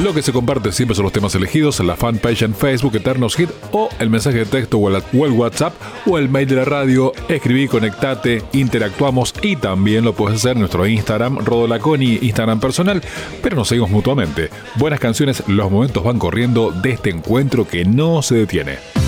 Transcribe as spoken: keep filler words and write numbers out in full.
Lo que se comparte siempre son los temas elegidos, la fanpage en Facebook, Eternos Hit, o el mensaje de texto o el, o el WhatsApp, o el mail de la radio. Escribí, conectate, interactuamos, y también lo puedes hacer en nuestro Instagram, Rodolaconi, Instagram personal, pero nos seguimos mutuamente. Buenas canciones, los momentos van corriendo de este encuentro que no se detiene.